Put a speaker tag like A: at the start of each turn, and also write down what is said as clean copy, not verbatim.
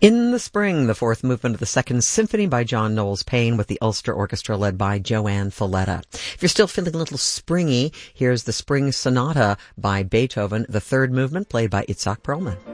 A: In the Spring, the fourth movement of the Second Symphony by John Knowles Paine with the Ulster Orchestra led by Joanne Falletta. If you're still feeling a little springy, here's the Spring Sonata by Beethoven, the third movement played by Itzhak Perlman.